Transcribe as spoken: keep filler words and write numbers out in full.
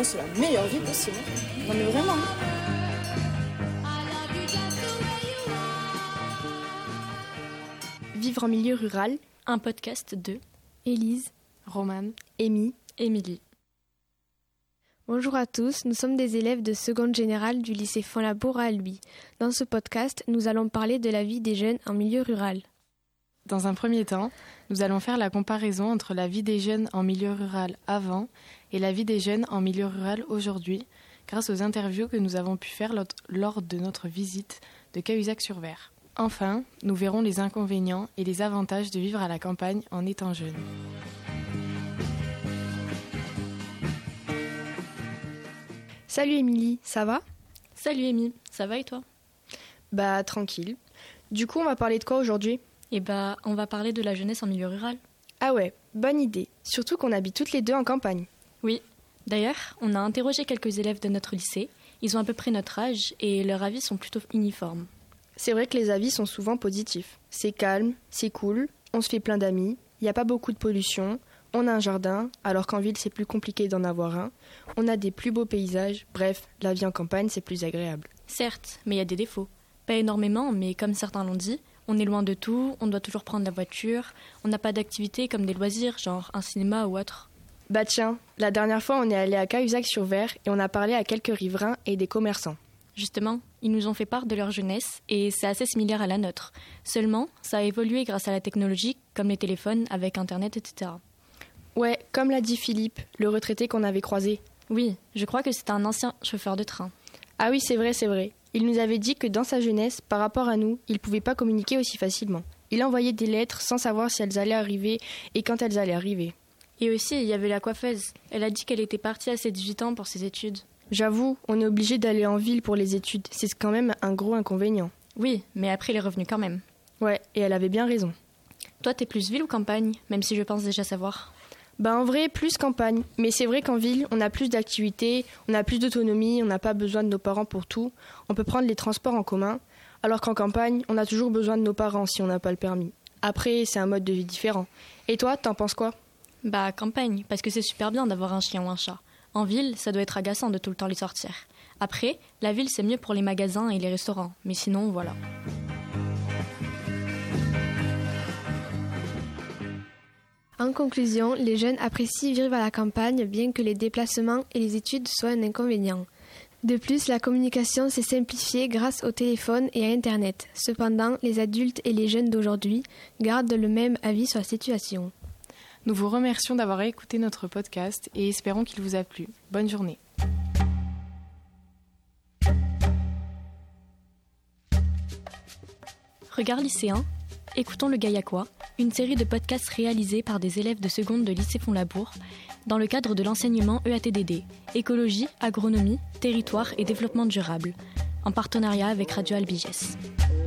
moi, c'est la meilleure vie possible. Non, mais vraiment. Vivre en milieu rural, un podcast de Élise, Romane, Amy, Émilie. Bonjour à tous, nous sommes des élèves de seconde générale du lycée Fontlabour à Albi. Dans ce podcast, nous allons parler de la vie des jeunes en milieu rural. Dans un premier temps, nous allons faire la comparaison entre la vie des jeunes en milieu rural avant et la vie des jeunes en milieu rural aujourd'hui, grâce aux interviews que nous avons pu faire lors de notre visite de Cahuzac-sur-Ver. Enfin, nous verrons les inconvénients et les avantages de vivre à la campagne en étant jeune. Salut Émilie, ça va ? Salut Amy, ça va et toi ? Bah tranquille. Du coup, on va parler de quoi aujourd'hui ? Eh bah, on va parler de la jeunesse en milieu rural. Ah ouais, bonne idée. Surtout qu'on habite toutes les deux en campagne. Oui. D'ailleurs, on a interrogé quelques élèves de notre lycée. Ils ont à peu près notre âge et leurs avis sont plutôt uniformes. C'est vrai que les avis sont souvent positifs. C'est calme, c'est cool, on se fait plein d'amis, il n'y a pas beaucoup de pollution, on a un jardin, alors qu'en ville c'est plus compliqué d'en avoir un, on a des plus beaux paysages, bref, la vie en campagne c'est plus agréable. Certes, mais il y a des défauts. Pas énormément, mais comme certains l'ont dit, on est loin de tout, on doit toujours prendre la voiture, on n'a pas d'activités comme des loisirs, genre un cinéma ou autre. Bah tiens, la dernière fois on est allé à Cahuzac-sur-Ver et on a parlé à quelques riverains et des commerçants. Justement, ils nous ont fait part de leur jeunesse et c'est assez similaire à la nôtre. Seulement, ça a évolué grâce à la technologie, comme les téléphones, avec Internet, et cetera. Ouais, comme l'a dit Philippe, le retraité qu'on avait croisé. Oui, je crois que c'est un ancien chauffeur de train. Ah oui, c'est vrai, c'est vrai. Il nous avait dit que dans sa jeunesse, par rapport à nous, il ne pouvait pas communiquer aussi facilement. Il envoyait des lettres sans savoir si elles allaient arriver et quand elles allaient arriver. Et aussi, il y avait la coiffeuse. Elle a dit qu'elle était partie à ses dix-huit ans pour ses études. J'avoue, on est obligé d'aller en ville pour les études. C'est quand même un gros inconvénient. Oui, mais après, il est revenu quand même. Ouais, et elle avait bien raison. Toi, t'es plus ville ou campagne, même si je pense déjà savoir ? Bah en vrai, plus campagne. Mais c'est vrai qu'en ville, on a plus d'activités, on a plus d'autonomie, on n'a pas besoin de nos parents pour tout. On peut prendre les transports en commun. Alors qu'en campagne, on a toujours besoin de nos parents si on n'a pas le permis. Après, c'est un mode de vie différent. Et toi, t'en penses quoi ? Bah campagne, parce que c'est super bien d'avoir un chien ou un chat. En ville, ça doit être agaçant de tout le temps les sortir. Après, la ville, c'est mieux pour les magasins et les restaurants. Mais sinon, voilà. En conclusion, les jeunes apprécient vivre à la campagne, bien que les déplacements et les études soient un inconvénient. De plus, la communication s'est simplifiée grâce au téléphone et à Internet. Cependant, les adultes et les jeunes d'aujourd'hui gardent le même avis sur la situation. Nous vous remercions d'avoir écouté notre podcast et espérons qu'il vous a plu. Bonne journée. Regard lycéen, écoutons le Gaillacois, une série de podcasts réalisés par des élèves de seconde de lycée Fontlabour dans le cadre de l'enseignement E A T D D, écologie, agronomie, territoire et développement durable, en partenariat avec Radio Albigès.